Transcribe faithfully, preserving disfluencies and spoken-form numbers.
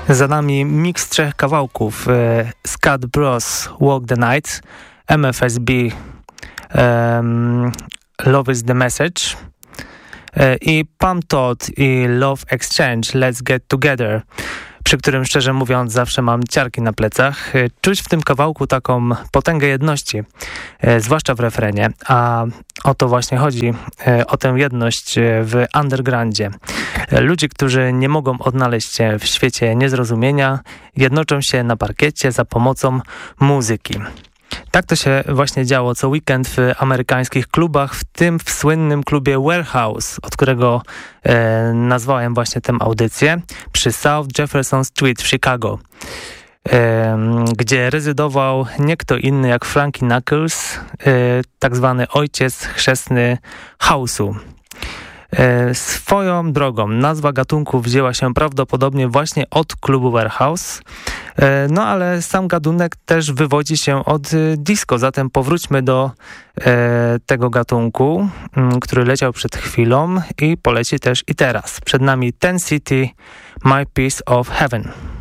Za nami miks trzech kawałków. Scat Bros Walk the Night, M F S B um, Love is the Message i Pam Todd i Love Exchange Let's Get Together, przy którym szczerze mówiąc zawsze mam ciarki na plecach. Czuć w tym kawałku taką potęgę jedności, zwłaszcza w refrenie, a o to właśnie chodzi, o tę jedność w undergroundzie. Ludzie, którzy nie mogą odnaleźć się w świecie niezrozumienia, jednoczą się na parkiecie za pomocą muzyki. Tak to się właśnie działo co weekend w amerykańskich klubach, w tym w słynnym klubie Warehouse, od którego e, nazwałem właśnie tę audycję, przy South Jefferson Street w Chicago, e, gdzie rezydował nie kto inny jak Frankie Knuckles, e, tak zwany ojciec chrzestny house'u. E, swoją drogą nazwa gatunku wzięła się prawdopodobnie właśnie od klubu Warehouse, e, no ale sam gatunek też wywodzi się od e, disco, zatem powróćmy do e, tego gatunku, m, który leciał przed chwilą i poleci też i teraz. Przed nami Ten City, My Piece of Heaven.